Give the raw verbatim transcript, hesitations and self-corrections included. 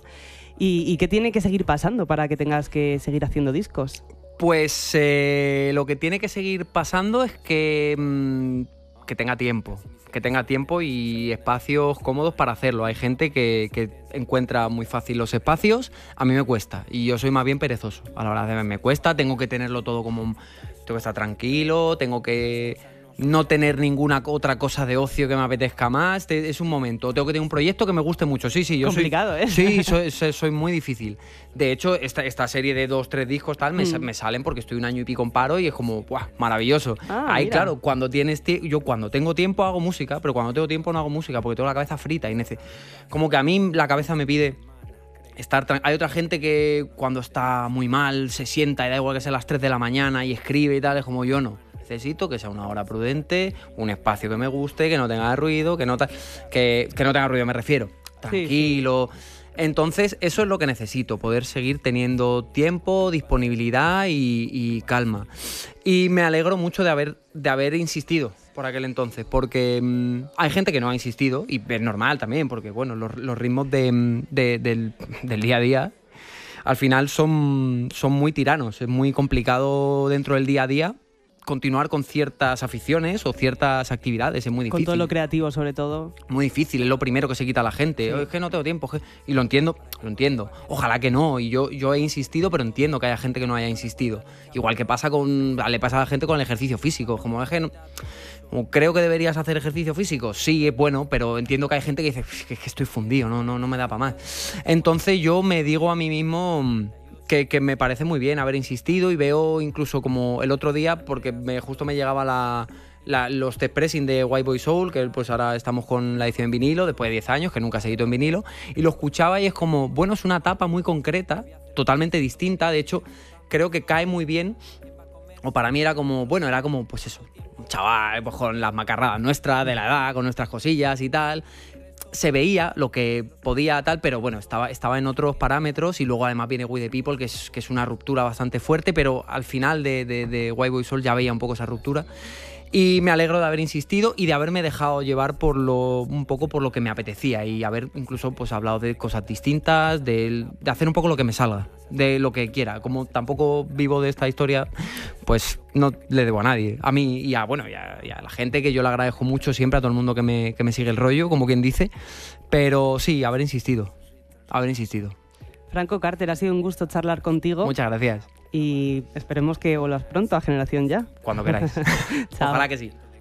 ¿Y, y qué tiene que seguir pasando para que tengas que seguir haciendo discos? Pues eh, lo que tiene que seguir pasando es que, mmm, que tenga tiempo. Que tenga tiempo y espacios cómodos para hacerlo. Hay gente que, que encuentra muy fácil los espacios, a mí me cuesta. Y yo soy más bien perezoso. A la hora de me cuesta, tengo que tenerlo todo como... Tengo que estar tranquilo, tengo que no tener ninguna otra cosa de ocio que me apetezca más. Es un momento. Tengo que tener un proyecto que me guste mucho. Sí, sí, yo complicado, soy... ¿eh? Sí, soy, soy, soy muy difícil. De hecho, esta, esta serie de dos, tres discos tal, me, mm. me salen porque estoy un año y pico en paro y es como, ¡buah! Maravilloso. Ah, Ahí, mira. claro, cuando tienes... Yo cuando tengo tiempo hago música, pero cuando tengo tiempo no hago música porque tengo la cabeza frita y nece... Como que a mí la cabeza me pide... Estar tra- Hay otra gente que cuando está muy mal se sienta y da igual que sea las tres de la mañana y escribe y tal, es como yo no. Necesito que sea una hora prudente, un espacio que me guste, que no tenga ruido, que no, ta- que, que no tenga ruido, me refiero. Tranquilo. Sí, sí. Entonces, eso es lo que necesito, poder seguir teniendo tiempo, disponibilidad y, y calma. Y me alegro mucho de haber, de haber insistido por aquel entonces, porque mmm, hay gente que no ha insistido, y es normal también, porque bueno, los, los ritmos de, de, del, del día a día al final son, son muy tiranos, es muy complicado dentro del día a día continuar con ciertas aficiones o ciertas actividades, es muy difícil. Con todo lo creativo, sobre todo. Muy difícil, es lo primero que se quita a la gente. Sí. Es que no tengo tiempo. Es que... Y lo entiendo, lo entiendo. Ojalá que no. Y yo, yo he insistido, pero entiendo que haya gente que no haya insistido. Igual que pasa con, le pasa a la gente con el ejercicio físico. Como es que no... Como creo que deberías hacer ejercicio físico. Sí, es bueno, pero entiendo que hay gente que dice que, que estoy fundido, no, no, no me da para más. Entonces yo me digo a mí mismo... Que, que me parece muy bien haber insistido y veo incluso como el otro día, porque me, justo me llegaba la, la, los test pressing de White Boy Soul, que pues ahora estamos con la edición en vinilo, después de diez años, que nunca se editó en vinilo, y lo escuchaba y es como, bueno, es una etapa muy concreta, totalmente distinta, de hecho, creo que cae muy bien, o para mí era como, bueno, era como, pues eso, un chaval pues con las macarradas nuestras, de la edad, con nuestras cosillas y tal... Se veía lo que podía tal, pero bueno, estaba, estaba en otros parámetros y luego además viene We The People, que es, que es una ruptura bastante fuerte, pero al final de, de, de White Boy Soul ya veía un poco esa ruptura. Y me alegro de haber insistido y de haberme dejado llevar por lo, un poco por lo que me apetecía y haber incluso pues hablado de cosas distintas, de, de hacer un poco lo que me salga, de lo que quiera. Como tampoco vivo de esta historia, pues no le debo a nadie. A mí y a, bueno, y a, y a la gente, que yo le agradezco mucho siempre, a todo el mundo que me, que me sigue el rollo, como quien dice. Pero sí, haber insistido, haber insistido. Franco Carter, ha sido un gusto charlar contigo. Muchas gracias. Y esperemos que vuelvas pronto a Generación Ya. Cuando queráis. Ojalá que sí.